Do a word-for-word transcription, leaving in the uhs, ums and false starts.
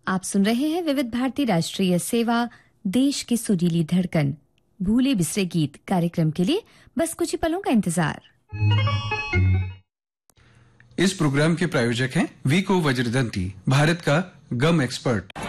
आप सुन रहे हैं विविध भारती राष्ट्रीय सेवा, देश की सुरीली धड़कन। भूले बिसरे गीत कार्यक्रम के लिए बस कुछ ही पलों का इंतजार। इस प्रोग्राम के प्रायोजक हैं वीको वज्रदंती, भारत का गम एक्सपर्ट।